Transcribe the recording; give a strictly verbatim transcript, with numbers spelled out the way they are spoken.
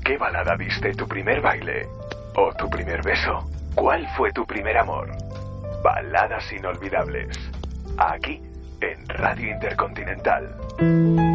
qué balada diste tu primer baile? ¿O tu primer beso? ¿Cuál fue tu primer amor? Baladas inolvidables. Aquí, en Radio Intercontinental.